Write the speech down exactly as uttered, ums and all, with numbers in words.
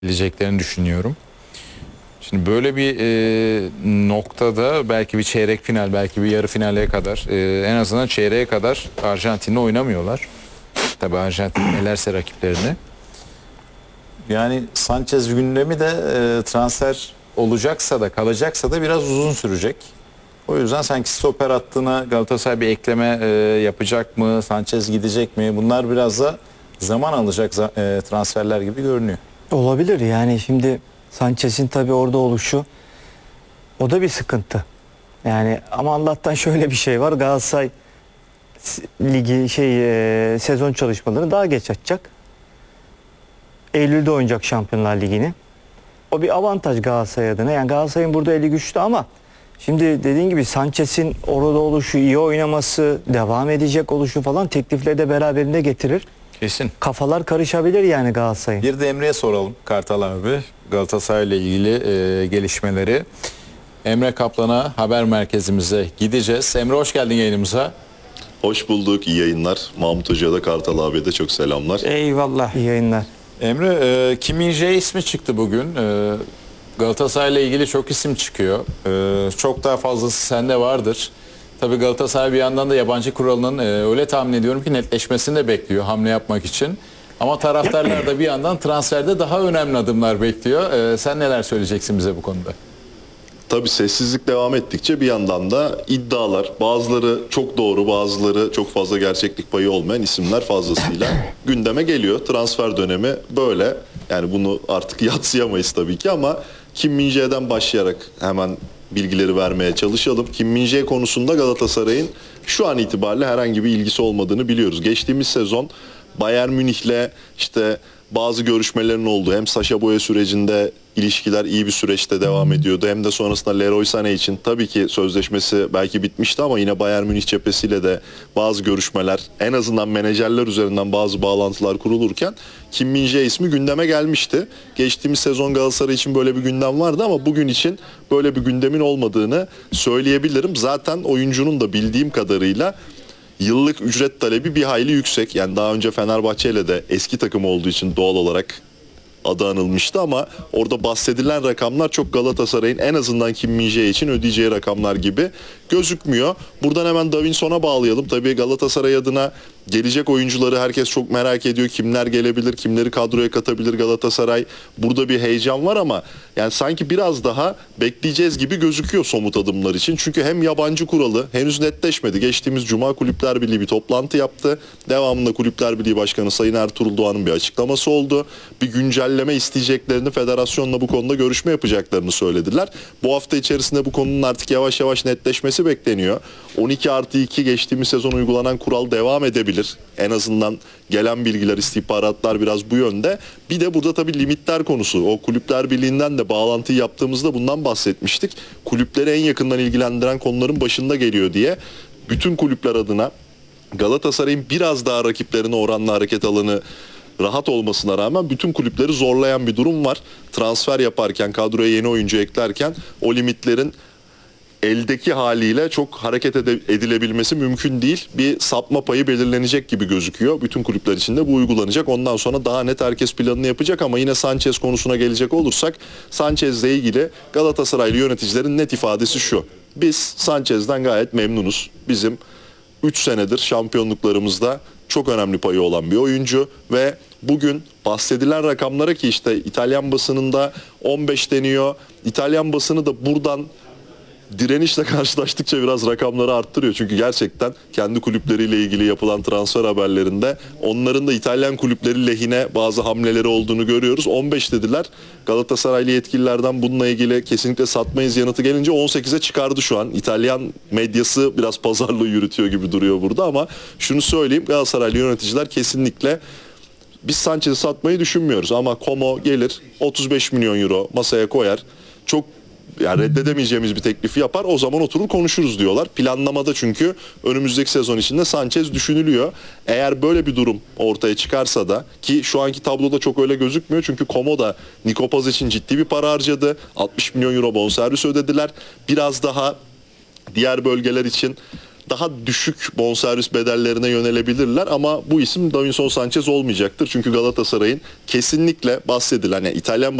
geleceklerini düşünüyorum. Şimdi böyle bir e, noktada belki bir çeyrek final, belki bir yarı finale kadar, e, en azından çeyreğe kadar Arjantin'le oynamıyorlar. Tabii Arjantin elerse rakiplerini. Yani Sanchez gündemi de e, transfer olacaksa da kalacaksa da biraz uzun sürecek. O yüzden sanki stoper hattına Galatasaray bir ekleme e, yapacak mı? Sanchez gidecek mi? Bunlar biraz da zaman alacak e, transferler gibi görünüyor. Olabilir yani şimdi Sanchez'in tabii orada oluşu o da bir sıkıntı. Yani ama Allah'tan şöyle bir şey var. Galatasaray ligi şey e, sezon çalışmalarını daha geç açacak. Eylül'de oynayacak Şampiyonlar Ligi'ni. O bir avantaj Galatasaray adına. Yani Galatasaray'ın burada eli güçlü ama şimdi dediğin gibi Sanchez'in orada oluşu, iyi oynaması, devam edecek oluşu falan teklifleri de beraberinde getirir. Kesin. Kafalar karışabilir yani Galatasaray'ın. Bir de Emre'ye soralım Kartal abi. Galatasaray ile ilgili e, gelişmeleri. Emre Kaplan'a haber merkezimize gideceğiz. Emre hoş geldin yayınımıza. Hoş bulduk, iyi yayınlar. Mahmut Hoca'ya da Kartal abiye de çok selamlar. Eyvallah. İyi yayınlar. Emre, e, Kim Min-jae ismi çıktı bugün. E, Galatasaray ile ilgili çok isim çıkıyor. E, çok daha fazlası sende vardır. Tabii Galatasaray bir yandan da yabancı kuralının e, öyle tahmin ediyorum ki netleşmesini de bekliyor hamle yapmak için. Ama taraftarlar da bir yandan transferde daha önemli adımlar bekliyor. E, sen neler söyleyeceksin bize bu konuda? Tabii sessizlik devam ettikçe bir yandan da iddialar, bazıları çok doğru, bazıları çok fazla gerçeklik payı olmayan isimler fazlasıyla gündeme geliyor. Transfer dönemi böyle. Yani bunu artık yadsıyamayız tabii ki ama Kim Min-jae'den başlayarak hemen bilgileri vermeye çalışalım. Kim Min-jae konusunda Galatasaray'ın şu an itibariyle herhangi bir ilgisi olmadığını biliyoruz. Geçtiğimiz sezon Bayern Münih'le işte bazı görüşmelerin olduğu, hem Sacha Boey sürecinde ilişkiler iyi bir süreçte devam ediyordu, hem de sonrasında Leroy Sané için tabii ki sözleşmesi belki bitmişti ama yine Bayern Münih cephesiyle de bazı görüşmeler, en azından menajerler üzerinden bazı bağlantılar kurulurken Kim Min-jae ismi gündeme gelmişti. Geçtiğimiz sezon Galatasaray için böyle bir gündem vardı ama bugün için böyle bir gündemin olmadığını söyleyebilirim. Zaten oyuncunun da bildiğim kadarıyla yıllık ücret talebi bir hayli yüksek. Yani daha önce Fenerbahçe ile de eski takım olduğu için doğal olarak adı anılmıştı ama orada bahsedilen rakamlar çok Galatasaray'ın en azından Kim Min-jae için ödeyeceği rakamlar gibi gözükmüyor. Buradan hemen Davinson'a bağlayalım. Tabii Galatasaray adına gelecek oyuncuları herkes çok merak ediyor. Kimler gelebilir, kimleri kadroya katabilir Galatasaray? Burada bir heyecan var ama yani sanki biraz daha bekleyeceğiz gibi gözüküyor somut adımlar için. Çünkü hem yabancı kuralı henüz netleşmedi. Geçtiğimiz Cuma Kulüpler Birliği bir toplantı yaptı. Devamında Kulüpler Birliği Başkanı Sayın Ertuğrul Doğan'ın bir açıklaması oldu. Bir güncelleme isteyeceklerini, federasyonla bu konuda görüşme yapacaklarını söylediler. Bu hafta içerisinde bu konunun artık yavaş yavaş netleşmesi bekleniyor. on iki artı iki geçtiğimiz sezon uygulanan kural devam edebilir. En azından gelen bilgiler, istihbaratlar biraz bu yönde. Bir de burada tabii limitler konusu. O Kulüpler Birliği'nden de bağlantıyı yaptığımızda bundan bahsetmiştik. Kulüpleri en yakından ilgilendiren konuların başında geliyor diye. Bütün kulüpler adına Galatasaray'ın biraz daha rakiplerine oranla hareket alanı rahat olmasına rağmen bütün kulüpleri zorlayan bir durum var. Transfer yaparken, kadroya yeni oyuncu eklerken o limitlerin eldeki haliyle çok hareket edilebilmesi mümkün değil. Bir sapma payı belirlenecek gibi gözüküyor. Bütün kulüpler için de bu uygulanacak. Ondan sonra daha net herkes planını yapacak ama yine Sanchez konusuna gelecek olursak Sanchez'le ilgili Galatasaraylı yöneticilerin net ifadesi şu: biz Sanchez'den gayet memnunuz. Bizim üç senedir şampiyonluklarımızda çok önemli payı olan bir oyuncu ve bugün bahsedilen rakamlara, ki işte İtalyan basınında on beş deniyor. İtalyan basını da buradan direnişle karşılaştıkça biraz rakamları arttırıyor. Çünkü gerçekten kendi kulüpleriyle ilgili yapılan transfer haberlerinde onların da İtalyan kulüpleri lehine bazı hamleleri olduğunu görüyoruz. on beş dediler. Galatasaraylı yetkililerden bununla ilgili kesinlikle satmayız yanıtı gelince on sekize çıkardı şu an. İtalyan medyası biraz pazarlığı yürütüyor gibi duruyor burada ama şunu söyleyeyim, Galatasaraylı yöneticiler kesinlikle biz Sanchez'i satmayı düşünmüyoruz ama Como gelir otuz beş milyon euro masaya koyar. Çok yani reddedemeyeceğimiz bir teklifi yapar, o zaman oturur konuşuruz diyorlar. Planlamada çünkü önümüzdeki sezon içinde Sanchez düşünülüyor. Eğer böyle bir durum ortaya çıkarsa da, ki şu anki tabloda çok öyle gözükmüyor çünkü Como da Niko Paz için ciddi bir para harcadı. altmış milyon euro bonservis ödediler. Biraz daha diğer bölgeler için daha düşük bonservis bedellerine yönelebilirler ama bu isim Davinson Sanchez olmayacaktır. Çünkü Galatasaray'ın kesinlikle bahsedilen, yani İtalyan